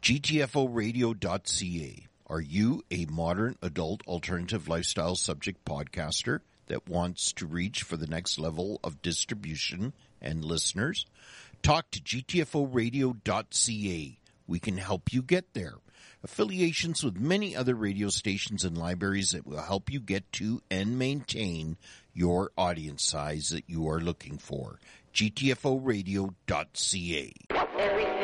GTFOradio.ca. Are you a modern adult alternative lifestyle subject podcaster that wants to reach for the next level of distribution and listeners? Talk to GTFOradio.ca. We can help you get there. Affiliations with many other radio stations and libraries that will help you get to and maintain your audience size that you are looking for. GTFOradio.ca.